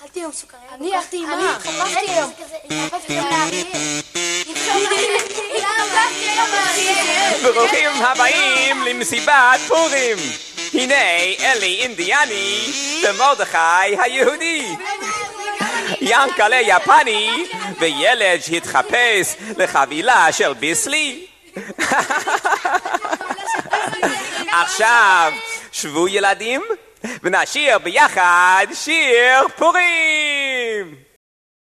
אכלתי היום סוכריה. אני הלכתי עם מה? חפשתי היום. ברוכים הבאים למסיבת פורים. הנה אלי אינדיאני ומרדכי היהודי, ינקלה יפני וילד שהתחפש לחבילה של ביסלי. עכשיו שבו ילדים ונשיר ביחד שיר פורים.